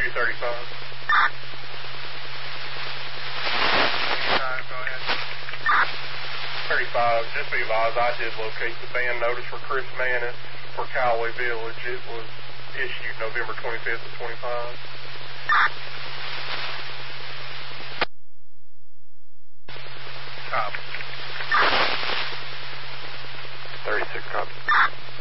235. Go ahead. 35, just be advised, I did locate the ban notice for Chris Manning for Callaway Village. It was issued November 25th of 25.